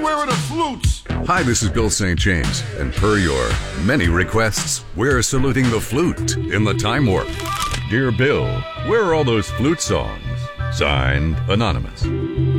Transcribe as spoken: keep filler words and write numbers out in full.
where are the flutes? Hi, this is Bill Saint James, and per your many requests, we're saluting the flute in the Time Warp. Dear Bill, where are all those flute songs? Signed, Anonymous.